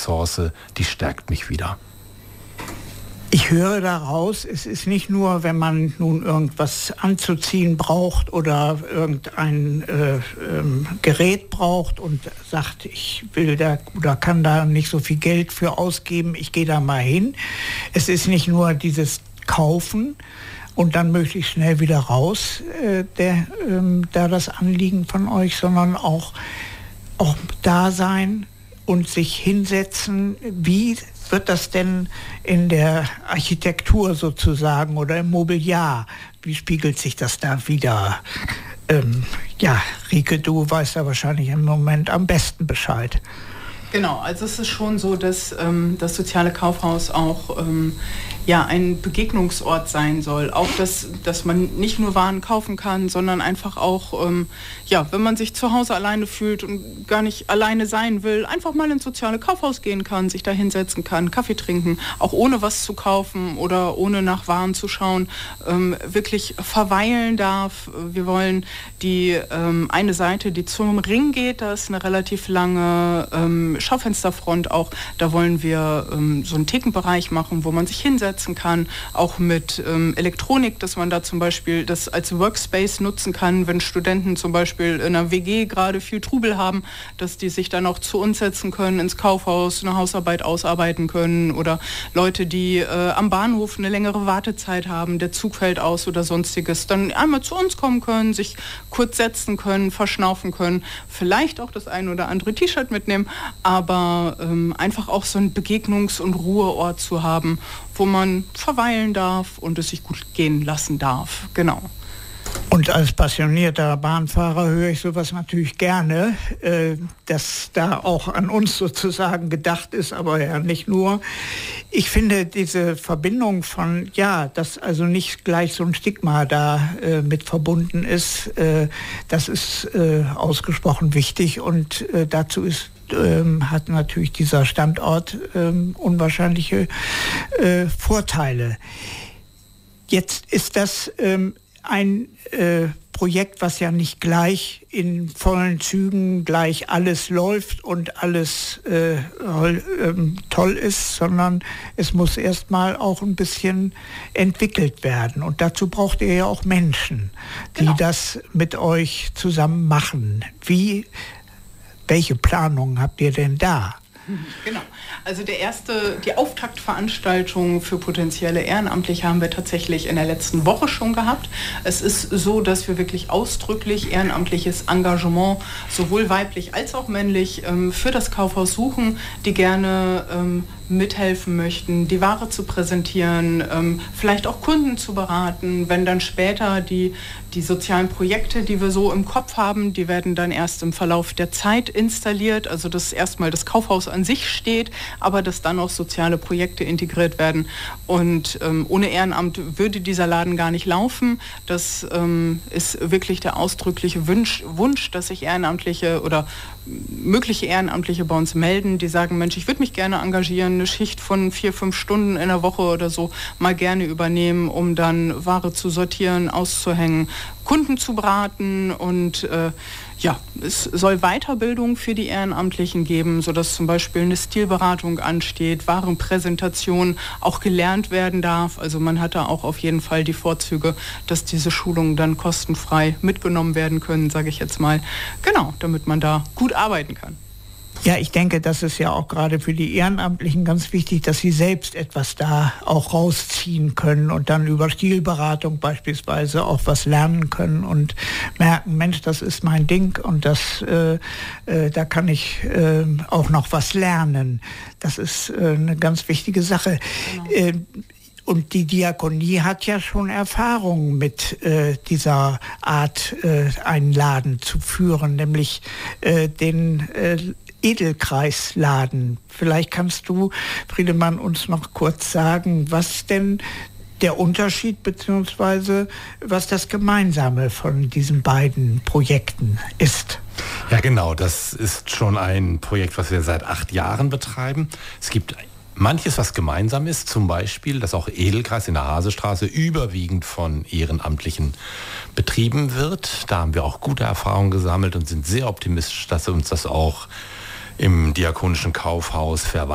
Ressource, die stärkt mich wieder. Ich höre daraus, es ist nicht nur, wenn man nun irgendwas anzuziehen braucht oder irgendein Gerät braucht und sagt, ich will da oder kann da nicht so viel Geld für ausgeben, ich gehe da mal hin. Es ist nicht nur dieses Kaufen und dann möglichst schnell wieder raus, da das Anliegen von euch, sondern auch da sein und sich hinsetzen. Wie wird das denn in der Architektur sozusagen oder im Mobiliar? Wie spiegelt sich das da wieder? Rike, du weißt ja wahrscheinlich im Moment am besten Bescheid. Genau, also es ist schon so, dass das soziale Kaufhaus auch ein Begegnungsort sein soll. Auch, dass man nicht nur Waren kaufen kann, sondern einfach auch, wenn man sich zu Hause alleine fühlt und gar nicht alleine sein will, einfach mal ins soziale Kaufhaus gehen kann, sich da hinsetzen kann, Kaffee trinken, auch ohne was zu kaufen oder ohne nach Waren zu schauen, wirklich verweilen darf. Wir wollen die eine Seite, die zum Ring geht, da ist eine relativ lange Schaufensterfront auch, da wollen wir so einen Thekenbereich machen, wo man sich hinsetzt kann, auch mit Elektronik, dass man da zum Beispiel das als Workspace nutzen kann, wenn Studenten zum Beispiel in einer WG gerade viel Trubel haben, dass die sich dann auch zu uns setzen können, ins Kaufhaus, eine Hausarbeit ausarbeiten können oder Leute, die am Bahnhof eine längere Wartezeit haben, der Zug fällt aus oder sonstiges, dann einmal zu uns kommen können, sich kurz setzen können, verschnaufen können, vielleicht auch das ein oder andere T-Shirt mitnehmen, aber einfach auch so einen Begegnungs- und Ruheort zu haben, wo man verweilen darf und es sich gut gehen lassen darf. Genau. Und als passionierter Bahnfahrer höre ich sowas natürlich gerne, dass da auch an uns sozusagen gedacht ist, aber ja nicht nur. Ich finde diese Verbindung von, dass also nicht gleich so ein Stigma da mit verbunden ist, das ist ausgesprochen wichtig und dazu hat natürlich dieser Standort unwahrscheinliche Vorteile. Jetzt ist das ein Projekt, was ja nicht gleich in vollen Zügen gleich alles läuft und alles toll ist, sondern es muss erstmal auch ein bisschen entwickelt werden. Und dazu braucht ihr ja auch Menschen, die das mit euch zusammen machen. Welche Planungen habt ihr denn da? Genau. Also die Auftaktveranstaltung für potenzielle Ehrenamtliche haben wir tatsächlich in der letzten Woche schon gehabt. Es ist so, dass wir wirklich ausdrücklich ehrenamtliches Engagement, sowohl weiblich als auch männlich, für das Kaufhaus suchen, die gerne mithelfen möchten, die Ware zu präsentieren, vielleicht auch Kunden zu beraten, wenn dann später die sozialen Projekte, die wir so im Kopf haben, die werden dann erst im Verlauf der Zeit installiert, also dass erstmal das Kaufhaus an sich steht, aber dass dann auch soziale Projekte integriert werden. Und ohne Ehrenamt würde dieser Laden gar nicht laufen. Das ist wirklich der ausdrückliche Wunsch, dass sich Ehrenamtliche oder mögliche Ehrenamtliche bei uns melden, die sagen, Mensch, ich würde mich gerne engagieren, eine Schicht von 4-5 Stunden in der Woche oder so mal gerne übernehmen, um dann Ware zu sortieren, auszuhängen, Kunden zu beraten und es soll Weiterbildung für die Ehrenamtlichen geben, sodass zum Beispiel eine Stilberatung ansteht, Warenpräsentation auch gelernt werden darf. Also man hat da auch auf jeden Fall die Vorzüge, dass diese Schulungen dann kostenfrei mitgenommen werden können, sage ich jetzt mal. Genau, damit man da gut arbeiten kann. Ja, ich denke, das ist ja auch gerade für die Ehrenamtlichen ganz wichtig, dass sie selbst etwas da auch rausziehen können und dann über Stilberatung beispielsweise auch was lernen können und merken, Mensch, das ist mein Ding und da kann ich auch noch was lernen. Das ist eine ganz wichtige Sache. Genau. Und die Diakonie hat ja schon Erfahrung mit dieser Art, einen Laden zu führen, nämlich den Edelkreisladen. Vielleicht kannst du, Friedemann, uns noch kurz sagen, was denn der Unterschied bzw. was das Gemeinsame von diesen beiden Projekten ist. Ja, genau. Das ist schon ein Projekt, was wir seit 8 Jahren betreiben. Es gibt manches, was gemeinsam ist, zum Beispiel, dass auch Edelkreis in der Hasestraße überwiegend von Ehrenamtlichen betrieben wird. Da haben wir auch gute Erfahrungen gesammelt und sind sehr optimistisch, dass uns das auch im Diakonischen Kaufhaus